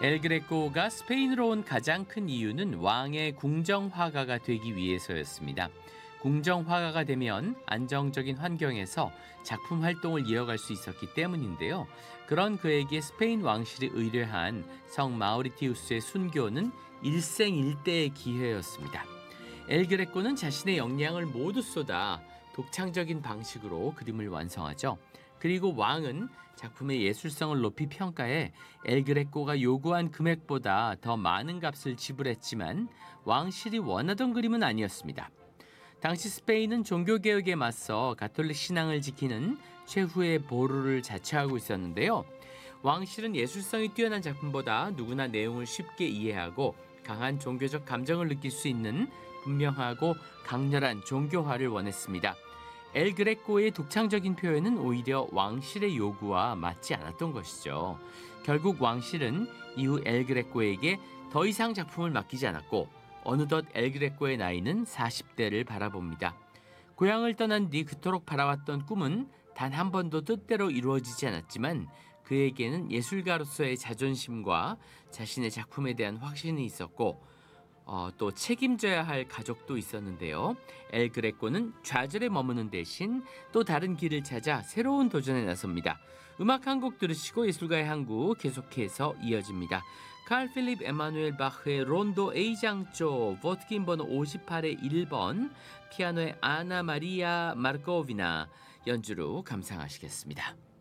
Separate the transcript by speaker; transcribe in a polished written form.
Speaker 1: 엘 그레코가 스페인으로 온 가장 큰 이유는 왕의 궁정화가가 되기 위해서였습니다. 궁정화가가 되면 안정적인 환경에서 작품 활동을 이어갈 수 있었기 때문인데요. 그런 그에게 스페인 왕실이 의뢰한 성 마우리티우스의 순교는 일생일대의 기회였습니다. 엘 그레코는 자신의 역량을 모두 쏟아 독창적인 방식으로 그림을 완성하죠. 그리고 왕은 작품의 예술성을 높이 평가해 엘 그레코가 요구한 금액보다 더 많은 값을 지불했지만 왕실이 원하던 그림은 아니었습니다. 당시 스페인은 종교개혁에 맞서 가톨릭 신앙을 지키는 최후의 보루를 자처하고 있었는데요. 왕실은 예술성이 뛰어난 작품보다 누구나 내용을 쉽게 이해하고 강한 종교적 감정을 느낄 수 있는 분명하고 강렬한 종교화를 원했습니다. 엘 그레코의 독창적인 표현은 오히려 왕실의 요구와 맞지 않았던 것이죠. 결국 왕실은 이후 엘 그레코에게 더 이상 작품을 맡기지 않았고 어느덧 엘 그레코의 나이는 40대를 바라봅니다. 고향을 떠난 뒤 그토록 바라왔던 꿈은 단 한 번도 뜻대로 이루어지지 않았지만 그에게는 예술가로서의 자존심과 자신의 작품에 대한 확신이 있었고 또 책임져야 할 가족도 있었는데요. 엘 그레코는 좌절에 머무는 대신 또 다른 길을 찾아 새로운 도전에 나섭니다. 음악 한 곡 들으시고 예술가의 항구 계속해서 이어집니다. 칼 필립 에마누엘 바흐의 론도 A장조 보트킨 번호 58의 1번 피아노의 아나 마리아 마르코비나 연주로 감상하시겠습니다.